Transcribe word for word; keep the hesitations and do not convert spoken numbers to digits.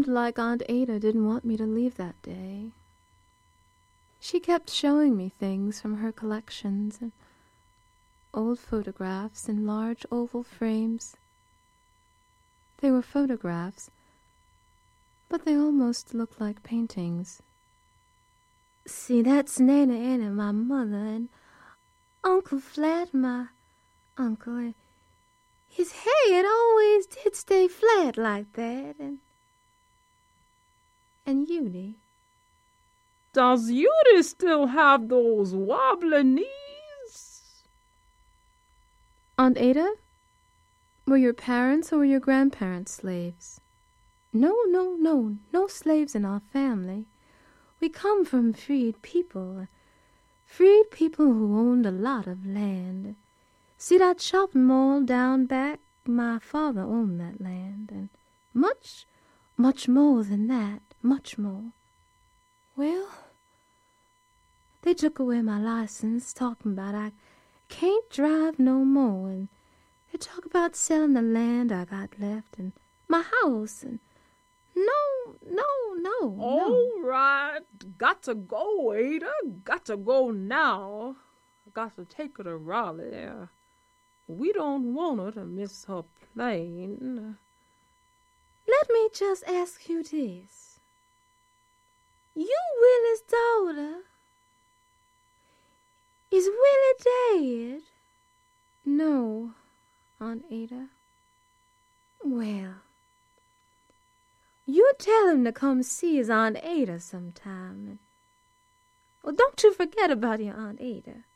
seemed like Aunt Ada didn't want me to leave that day. She kept showing me things from her collections and old photographs in large oval frames. They were photographs, but they almost looked like paintings. See, that's Nana Anna, my mother, and Uncle Flat, my uncle, and his head always did stay flat like that, and and Judy. Does Judy still have those wobbly knees? Aunt Ada, were your parents or were your grandparents slaves? No, no, no, no slaves in our family. We come from freed people, freed people who owned a lot of land. See that shopping mall down back? My father owned that land, and much, much more than that, much more. Well, they took away my license, talking about I can't drive no more, and they talk about selling the land I got left, and my house, and no, no, no, All no. right, got to go, Ada, got to go now. Got to take her to Raleigh. We don't want her to miss her plane. Let me just ask you this. You Willie's daughter? Is Willie dead? No, Aunt Ada. Well, you tell him to come see his Aunt Ada sometime. And, well, don't you forget about your Aunt Ada.